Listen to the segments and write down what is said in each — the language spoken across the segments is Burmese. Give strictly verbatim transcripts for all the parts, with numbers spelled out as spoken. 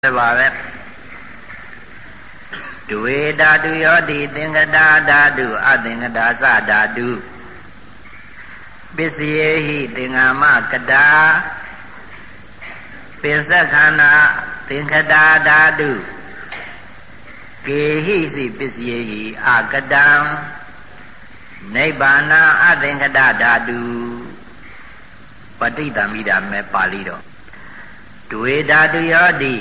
ပါပဲဒွေဓာတုယောတိသင်္ကတာဓာတုအသင်္ကတာသဓာတုပစ္စယေဟိသင်္ဃမကတာပိစခန္ဓာသင်္ကတာဓာတုကေဟိစီပစ္စယေဟိအကတံနိဗ္ဗာနအသင်္ကတာဓာတုပဋိသမိတာမဲ့ပါဠိတော်ဒွေဓာတုယောတိ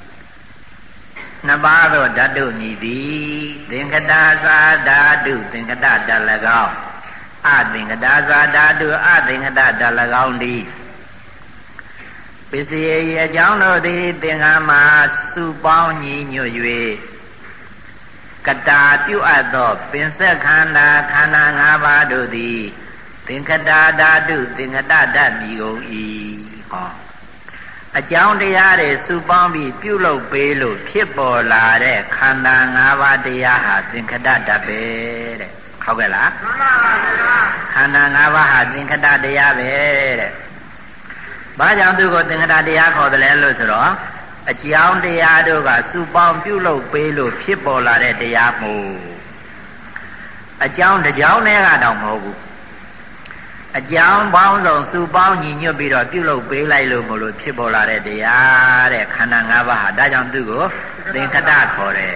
နှစ်ပါးသောဓာတုမြည်သည်သင်္ကတာသာဓာတုသင်္ကတတ၎င်းအသင်္ကတာသာဓာတုအသင်္ကတတ၎င်းသည်ပစ္စယေအကြောင်းတို့သည်သင်္ဃမှာစုပေါင်းညီညွတ်၍ကတာပြုအပ်သောပင်စက်ခန္ဓာခန္ဓာ၅ပါးတို့သည်သင်္ကတာဓာတုသင်္ကတတမြည်ကုန်၏ဟောအကြောင်းတရားတွေစုပေါင်းပြီးပြုလုပ်ပေးလို့ဖြစ်ပေါ်လာတဲ့ခန္ဓာ၅ပါးတရားဟာသင်္ခတတပဲတဲ့ဟုတ်ကဲ့လားမှန်ပါပါဗျာခန္ဓာ၅ပါးဟာသင်္ခတတရားပဲတဲ့ဘာကြောင့်သူကိုသင်္ခတတရားခေါ်တယ်လဲလို့ဆိုတော့အကြောင်းတရားတို့ကစုပေါင်းပြုလုပ်ပေးလို့ဖြစ်ပေါ်လာတဲ့တရားမို့အကြောင်းတစ်ကြောင်းနဲ့ကတော့မဟုတ်ဘူးအကြောင်းပေါင်းစုံစုပေါင်းညီညွတ်ပြီးတော့ပြုလုပ်ပေးလိုက်လို့မလို့ဖြစ်ပေါ်လာတဲ့တရားတဲ့ခန္ဓာ၅ပါးဟာဒါကြောင့်သူ့ကိုသင်္ခတခေါ်တယ်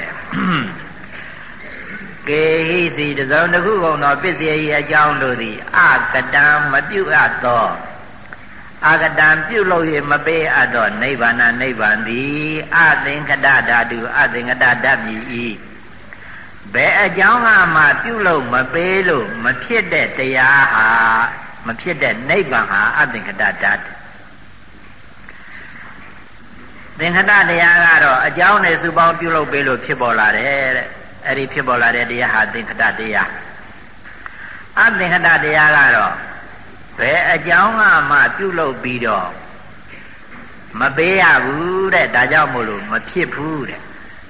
ကေဟိစီတစုံတစ်ခုကုန်သောပစ္စည်း၏အကြောင်းတို့သည်အကတံမပြုအပ်သောအကတံပြုလုပ်၍မပေးအပ်သောနိဗ္ဗာန်နိဗ္ဗာန်သည်အသင်္ခတဓာတုအသင်္ခတဓာတ်မြည်၏ဘယ်အကြောင်းကမှပြုလုပ်မပေးလို့မဖြစ်တဲ့တရားဟာမဖြစ်တဲ့နိဗ္ဗာန်ဟာအသင်္ခတဓာတ်သင်္ခတတရားကတော့အကြောင်းနဲ့စုပေါင်းပြုလုပ်ပေးလို့ဖြစ်ပေါ်လာတယ်တဲ့အဲ့ဒီဖြစ်ပေါ်လာတဲ့တရားဟာသင်္ခတတရားအသင်္ခတတရားကတော့ဘယ်အကြောင်းကမှပြုလုပ်ပြီးတော့မပေးရဘူးတဲ့ဒါကြောင့်မို့လို့မဖြစ်ဘူးတဲ့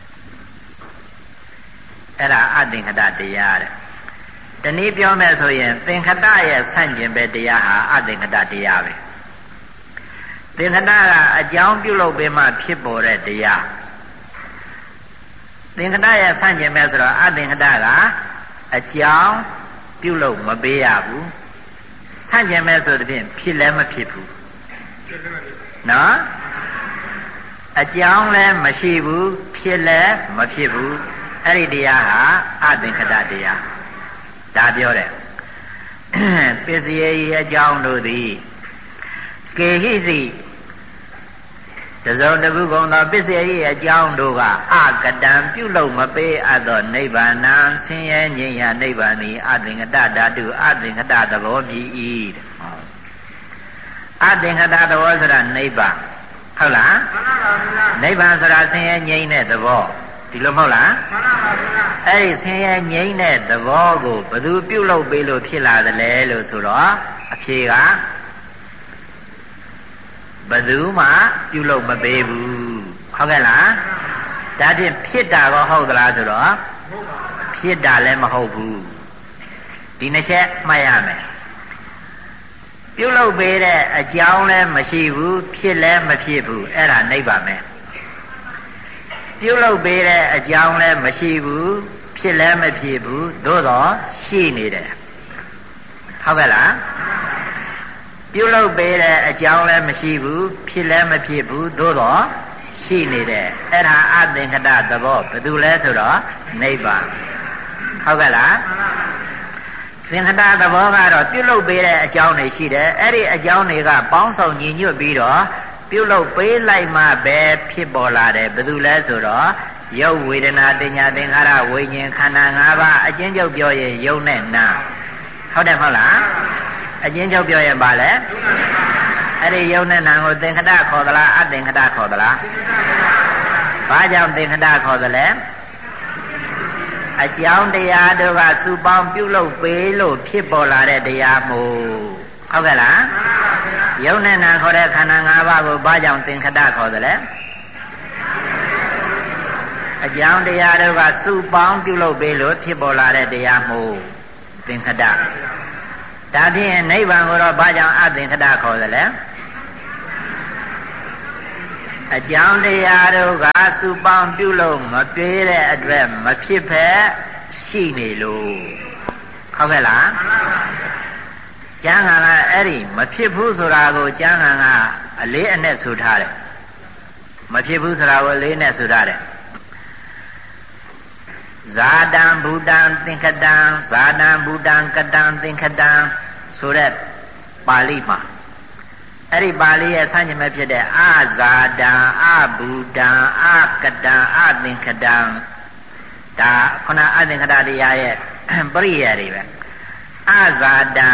အဲ့ဒါအသင်္ခတတရားတဲ့တနည်းပြောမယ်ဆိုရင်သင်္ခတရဲ့ဆန့်ကျင်ဘက်တရားဟာအသင်္ခတတရားပဲသင်္ခတကအကြောင်းပြုလုပ်ပေးမှဖြစ်ပေါ်တဲ့တရားသင်္ခတရဲ့ဆန့်ကျင်ဘက်ဆိုတော့အသင်္ခတကအကြောင်းပြုလုပ်မပေးရဘူးဆန့်ကျင်ဘက်ဆိုတဲ့ဖြင့်ဖြစ်လည်းမဖြစ်ဘူးနော်အကြောင်းလည်းမရှိဘူးဖြစ်လည်းမဖြစ်ဘူးအဲ့ဒီတရားဟာအသင်္ခတတရားဒါပြောတယ်ပစ္စယေအကြောင်းတို့သည်ကေဟိစီတစုံတစ်ခုကုန်သောပစ္စယေအကြောင်းတို့ကအကတံပြုလုပ်မပေးအပ်သောနိဗ္ဗာန်ဆင်းရဲငြိမ်းရာနိဗ္ဗာန်သည်အသင်္ခတဓာတုအသင်္ခတသဘောမြည်၏အသင်္ခတသဘောဆိုတာနိဗ္ဗာန်ဟုတ်လားနိဗ္ဗာန်ဆိုတာဆင်းရဲငြိမ်းတဲ့သဘောဒီလိုမဟုတ်လားမှန်ပါပါဗျာအဲ့ဒီဆင်းရဲငြိမ်းတဲ့သဘောကိုဘယ်သူပြုလုပ်ပေးလို့ဖြစ်လာတယ်လဲလို့ဆိုတော့အဖြေကဘယ်သူမှပြုလုပ်မပေးဘူးဟုတ်ကဲ့လားဒါဖြင့်ဖြစ်တာကောဟုတ်သလားဆိုတော့ဖြစ်တာလည်းမဟုတ်ဘူးဒီနှစ်ချက်မှတ်ရမယ်ပြုလုပ်ပေးတဲ့အကြောင်းလည်းမရှိဘူးဖြစ်လည်းမဖြစ်ဘူးအဲ့ဒါနိဗ္ဗာန်ပဲပြုလုပ်ပေးတဲ့အကြောင်းလည်းမရှိဘူးဖြစ်လည်းမဖြစ်ဘူးသို့တော့ရှိနေတယ်ဟုတ်ကဲ့လားပြုလုပ်ပေးတဲ့အကြောင်းလည်းမရှိဘူးဖြစ်လည်းမဖြစ်ဘူးသို့တော့ရှိနေတယ်အဲ့ဒါအသင်္ခတသဘောဘယ်သူလဲဆိုတော့နိဗ္ဗာန်ဟုတ်ကဲ့လားသင်္ခတသဘောကတော့ပြုလုပ်ပေးတဲ့အကြောင်းတွေရှိတယ်အဲ့ဒီအကြောင်းတွေကပေါင်းစုံညီညွတ်ပြီးတော့ပြုလုပ်ပေးလိုက်မှပဲဖြစ်ပေါ်လာတယ်ဘယ်သူလဲဆိုတော့ယုတ်ဝေဒနာတင်ညာသင်္ခါရဝိညာဉ်ခန္ဓာ၅ပါးအကျဉ်းချုပ်ပြောရင်ယုတ်နဲ့နာဟုတ်တယ်မဟုတ်လားအကျဉ်းချုပ်ပြောရင်ပါလေအဲ့ဒီယုတ်နဲ့နာကိုသင်္ခတခေါ်သလားအသင်္ခတခေါ်သလားဘာကြောင့်သင်္ခတခေါ်သလဲအကြောင်းတရားတို့ကစုပေါင်းပြုလုပ်ပေးလို့ဖြစ်ပေါ်လာတဲ့တရားမို့ဟုတ်ကဲ့လားယုတ်နဲ့နာခေါ်တဲ့ခန္ဓာ၅ပါးကိုဘာကြောင့်သင်္ခတခေါ်သလဲအကြောင်းတရားတို့ကစုပေါင်းပြုလုပ်ပေးလို့ဖြစ်ပေါ်လာတဲ့တရားမို့သင်္ခတဒါဖြင့်နိဗ္ဗာန်ကိုတော့ဘာကြောင့်အသင်္ခတခေါ်သလဲအကြောင်းတရားတို့ကစုပေါင်းပြုလို့မပြေးတဲ့အတွက်မဖြစ်ဖက်ရှိနေလို့ဟုတ်ကဲ့လားကျမ်းဂန်ကအဲ့ဒီမဖြစ်ဘူးဆိုတာကိုကျမ်းဂန်ကအလေးအနက်ဆိုထားတယ်မဖြစ်ဘူးဆိုတာကိုအလေးနဲ့ဆိုထားတယ်ဇာတံဘူတံသင်္ခတံဇာတံဘူတံကတံသင်္ခတံဆိုတဲ့ပါဠိမှာအဲ့ဒီပါဠိရဲ့ဆန့်ကျင်ဘက်ဖြစ်တဲ့အဇာတံအဘူတံအကတံအသင်္ခတံဒါခုနအသင်္ခတတရားရဲ့ပရိယာတွေပဲအဇာတံ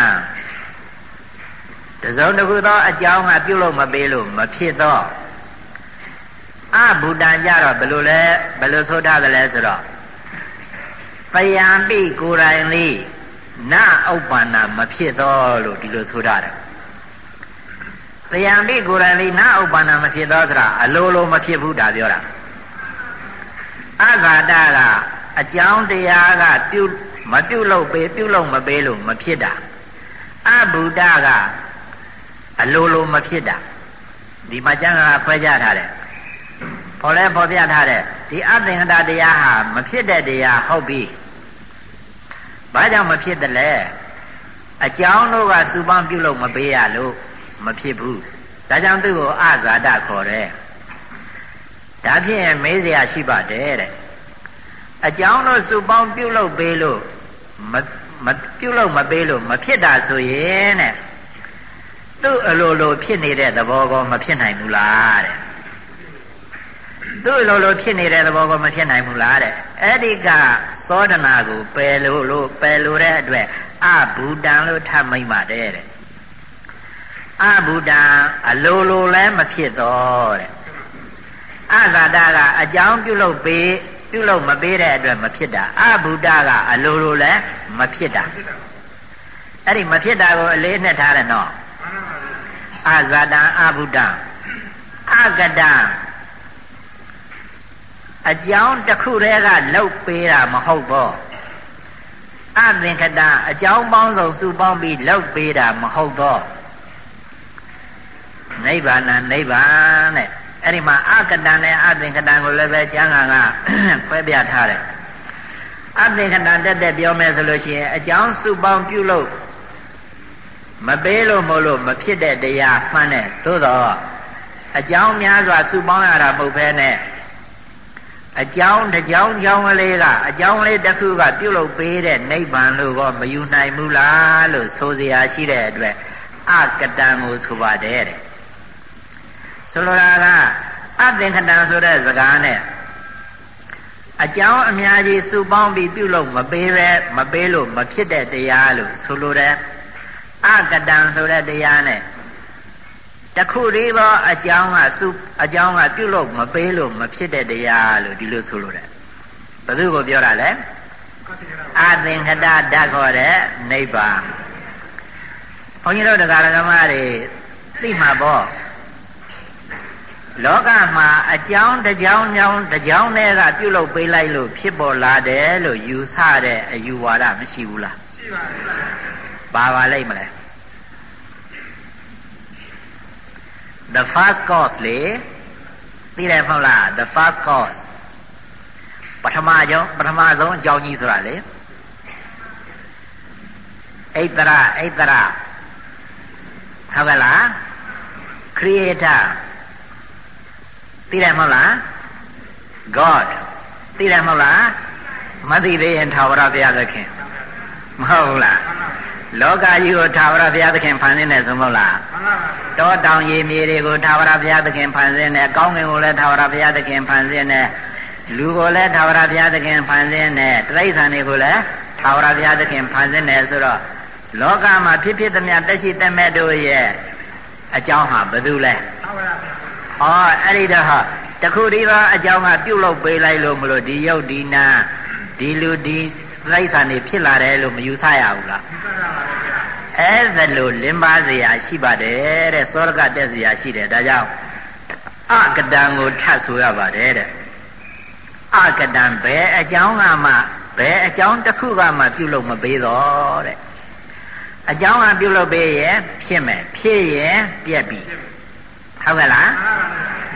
တစုံတစ်ခုသောအကြောင်းကပြုလို့မပေးလို့မဖြစ်တော့အဘူတံကြတော့ဘယ်လိုလဲဘယ်လိုဆိုထားသလဲဆိုတော့ပယံပိကိုယ်တိုင်လေးနဥပ္ပန္နာမဖြစ်တော့လို့ဒီလိုဆိုထားတယ်ပယံပိကိုယ်တိုင်လေးနဥပ္ပန္နာမဖြစ်တော့ဆိုတာအလိုလိုမဖြစ်ဘူးဒါပြောတာအဂါတကအကြောင်းတရားကပြုမပြုလို့ပေးပြုလို့မပေးလို့မဖြစ်တာအဘူတကအလိုလိုမဖြစ်တာဒီမှာကျမ်းစာခွဲခြားထားတယ်ပေါ်လဲပေါ်ပြထားတယ်ဒီအသင်္ခတတရားဟာမဖြစ်တဲ့တရားဟုတ်ပြီဘာကြောင့်မဖြစ်တယ်လဲအကြောင်းတို့ကစုပေါင်းပြုလို့မပေးရလို့မဖြစ်ဘူးဒါကြောင့်သူ့ကိုအဇာတခေါ်တယ်ဒါဖြင့်မေးစရာရှိပါတယ်တဲ့အကြောင်းတို့စုပေါင်းပြုလို့ပေးလို့မမပြုလို့မပေးလို့မဖြစ်တာဆိုရင်တဲ့သူ့အလိုလိုဖြစ်နေတဲ့သဘောကောမဖြစ်နိုင်ဘူးလားတဲ့သူ့အလိုလိုဖြစ်နေတဲ့သဘောကောမဖြစ်နိုင်ဘူးလားတဲ့အဲ့ဒီကသောဒနာကိုပယ်လို့လို့ပယ်လို့တဲ့အတွက်အဘူတံလို့ထပ်မိမ့်ပါတယ်တဲ့အဘူတံအလိုလိုလည်းမဖြစ်တော့တဲ့အဇာတကအကြောင်းပြုလို့ပေးပြုလို့မပေးတဲ့အတွက်မဖြစ်တာအဘူတကအလိုလိုလည်းမဖြစ်တာအဲ့ဒီမဖြစ်တာကိုအလေးနဲ့ထားတယ်နော်အဇာတံအဘူတံအကတံအကြောင်းတစ်ခုတည်းကလှုပ်ပေးတာမဟုတ်တော့အသင်္ခတံအကြောင်းပေါင်းစုံစုပေါင်းပြီးလှုပ်ပေးတာမဟုတ်တော့နိဗ္ဗာန်နိဗ္ဗာန်တဲ့အဲ့ဒီမှာအကတံနဲ့အသင်္ခတံကိုလည်းပဲကျမ်းဂန်ကခွဲပြထားတယ်အသင်္ခတံတက်တက်ပြောမယ်ဆိုလို့ရှိရင်အကြောင်းစုပေါင်းပြုလို့မပေးလို့မလို့မဖြစ်တဲ့တရားမှန်တယ်သို့တော့အကြောင်းများစွာစုပေါင်းရတာမဟုတ်ဘဲနဲ့အကြောင်းတစ်ကြောင်းကြောင်းကလေးကအကြောင်းလေးတစ်ခုကပြုလုပ်ပေးတဲ့နိဗ္ဗာန်လို့ก็မယူနိုင်ဘူးလားလို့ဆိုเสียရှိတဲ့အတွက်အကတံကိုဆိုပါတယ်တဲ့ဆိုလိုတာကအသင်္ခတံဆိုတဲ့စကားနဲ့အကြောင်းအများကြီးစုပေါင်းပြီးပြုလုပ်မပေးပဲမပေးလို့မဖြစ်တဲ့တရားလို့ဆိုလိုတယ်အကတံဆိုတဲ့တရားနဲ့တခုတည်းသောအကြောင်းကစုအကြောင်းကပြုလို့မပေးလို့မဖြစ်တဲ့တရားလို့ဒီလိုဆိုလိုတယ်ဘယ်သူကိုပြောတာလဲအသင်္ခတဓာတ်ခေါ်တဲ့နိဗ္ဗာန်ဘုန်းကြီးတို့တရားဓမ္မတွေသိမှာပေါ့လောကမှာအကြောင်းတစ်ကြောင်းကြောင်းတစ်ကြောင်းနဲ့ကပြုလုပ်ပေးလိုက်လို့ဖြစ်ပေါ်လာတယ်လို့ယူဆတဲ့အယူဝါဒမရှိဘူးလားရှိပါဘူးပါပါလိမ့်မလဲthe first cause လေသိတယ်မဟုတ်လား the first cause ပထမကြောင့်ပထမဆုံးအကြောင်းကြီးဆိုတာလေဣတရဣတရဟုတ်ကဲ့လား creator သိတယ်မဟုတ်လား God သိတယ်မဟုတ်လားမသိသေးရင်ထာဝရဘုရားသခင်မဟုတ်လားလောကကြီးကိုထာဝရဘုရားသခင်ဖန်ဆင်းတယ်ဆိုမဟုတ်လားတောတောင်ရေမြေတွေကိုထာဝရဘုရားသခင်ဖန်ဆင်းတယ်ကောင်းကင်ကိုလည်းထာဝရဘုရားသခင်ဖန်ဆင်းတယ်လူကိုလည်းထာဝရဘုရားသခင်ဖန်ဆင်းတယ်တိရစ္ဆာန်တွေကိုလည်းထာဝရဘုရားသခင်ဖန်ဆင်းတယ်ဆိုတော့လောကမှာဖြစ်ဖြစ်သမျှတက်ရှိတက်မဲ့တို့ရဲ့အကြောင်းဟာဘယ်သူလဲဟောအဲ့ဒီတော့ဟာတခုတည်းသောအကြောင်းကပြုတ်လုပ်ပေးလိုက်လို့မလို့ဒီယုတ်ဒီနာဒီလူဒီတိရစ္ဆာန်တွေဖြစ်လာတယ်လို့မယူဆရဘူးလားအဲ့ဒါလို့လင်းပါစရာရှိပါတယ်တဲ့သောရကတက်စရာရှိတယ်ဒါကြောင့်အကတံကိုထပ်ဆိုရပါတယ်တဲ့အကတံဘယ်အကြောင်းကမှဘယ်အကြောင်းတစ်ခုကမှပြုလုပ်မပေးတော့တဲ့အကြောင်းကပြုလုပ်ပေးရင်ဖြစ်မယ်ဖြစ်ရင်ပြက်ပြီဟုတ်ကဲ့လား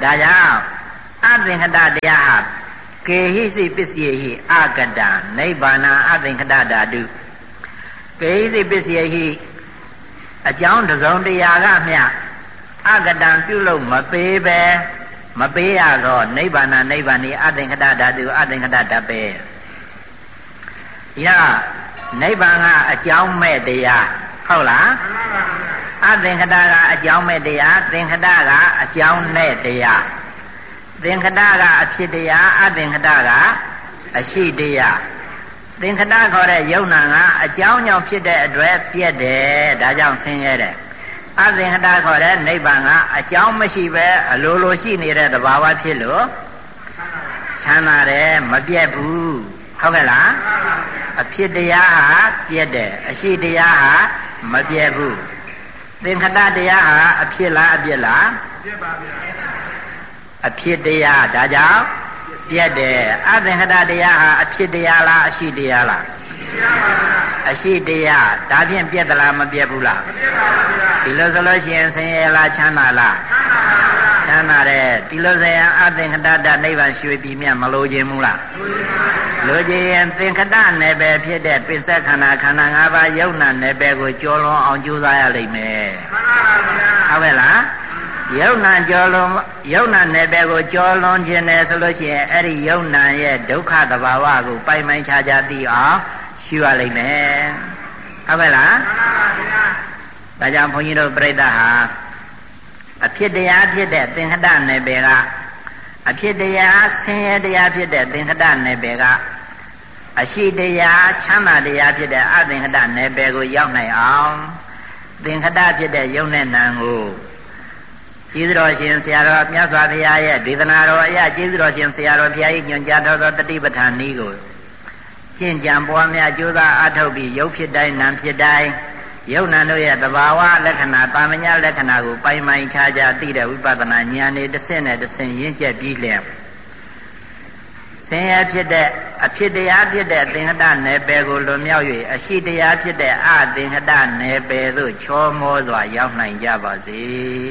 ဒါကြောင့်အသင်္ခတတရားဟာကေဟိစိပစ္စယေဟိအကတံနိဗ္ဗာနံအသင်္ခတဓာတုကေဟိစိပစ္စယေဟိအကြောင်းတစုံတရာကမျှအကတံပြုလို့မပေးပဲမပေးရတော့နိဗ္ဗာနနိဗ္ဗာန်ဤအသင်္ခတဓာတုအသင်္ခတဓာတ်ပဲယနိဗ္ဗာန်ကအကြောင်းမဲ့တရားဟုတ်လားအသင်္ခတကအကြောင်းမဲ့တရားသင်္ခတကအကြောင်းနဲ့တရားသင်္ခတကအဖြစ်တရားအသင်္ခတကအရှိတရားသင်္ခတခေါ်တဲ့ယုံနာကအကြောင်းကြောင့်ဖြစ်တဲ့အတွက်ပြည့်တယ်ဒါကြောင့်ဆင်းရဲတယ်အသင်္ခတခေါ်တဲ့နိဗ္ဗာန်ကအကြောင်းမရှိပဲအလိုလိုရှိနေတဲ့သဘာဝဖြစ်လို့ချမ်းသာတယ်မပြည့်ဘူးဟုတ်ကဲ့လားအဖြစ်တရားဟာပြည့်တယ်အရှိတရားဟာမပြည့်ဘူးသင်္ခတတရားဟာအဖြစ်လားအပြည့်လားပြည့်ပါဗျာအဖြစ်တရားဒါကြောင့်ပြည့်တယ်အသင်္ခတတရားဟာအဖြစ်တရားလားအရှိတရားလားအရှိတရားဒါဖြင့်ပြည့်သလားမပြည့်ဘူးလားမပြည့်ပါဘူးဗျာဒီလိုဆိုလို့ရှိရင်ဆင်းရဲလားချမ်းသာလားချမ်းသာတယ်ဒီလိုဆိုရင်အသင်္ခတတနိဗ္ဗာန်ရွှေပြည်မြတ်မလိုချင်ဘူးလားလိုချင်ရင်သင်္ခတနယ်ပယ်ဖြစ်တဲ့ပိဿခန္ဓာခန္ဓာ၅ပါးယုံနာနယ်ပယ်ကိုကျော်လွန်အောင်ကြိုးစားရလိမ့်မယ်မှန်ပါပါဗျာဟုတ်ကဲ့လားယုံနာကျော်လွန်ယုံနာနယ်ပယ်ကိုကျော်လွန်ခြင်းနဲ့ဆိုလို့ရှိရင်အဲ့ဒီယုံနာရဲ့ဒုက္ခသဘာဝကိုပိုင်ပိုင်ခြားခြားသိအောင်ရှုရလိမ့်မယ်ဟုတ်ကဲ့လားမှန်ပါပါဗျာဒါကြောင့်ဘုန်းကြီးတို့ပြိဿဟာအဖြစ်တရားဖြစ်တဲ့သင်္ခတနယ်ပယ်ကအဖြစ်တရားဆင်းရဲတရားဖြစ်တဲ့သင်္ခတနယ်ပယ်ကအရှိတရားချမ်းသာတရားဖြစ်တဲ့အသင်္ခတနယ်ပယ်ကိုရောက်နိုင်အောင်သင်္ခတဖြစ်တဲ့ယုံနဲ့နံကိုကျေးဇူးတော်ရှင်ဆရာတော်မြတ်စွာဘုရားရဲ့ဒေသနာတော်အရာကျေးဇူးတော်ရှင်ဆရာတော်ဘုရားကြီးညွှန်ကြားတော်သောတတိပဋ္ဌာန်နည်းကိုကျင့်ကြံပွားများကြိုးစားအားထုတ်ပြီးရုပ်ဖြစ်တိုင်းနာမ်ဖြစ်တိုင်းယုံနာတို့ရဲ့သဘာဝလက္ခဏာပါမညာလက္ခဏာကိုပိုင်ပိုင်ခြားခြားသိတဲ့ဝိပဿနာဉာဏ်နဲ့တစ်ဆင့်နဲ့တစ်ဆင့်ရင့်ကျက်ပြီးလျက်ဆင်းရဲဖြစ်တဲ့အဖြစ်တရားဖြစ်တဲ့သင်္ခတနယ်ပယ်ကိုလွန်မြောက်၍အရှိတရားဖြစ်တဲ့အသင်္ခတနယ်ပယ်သို့ချောမောစွာရောက်နိုင်ကြပါစေ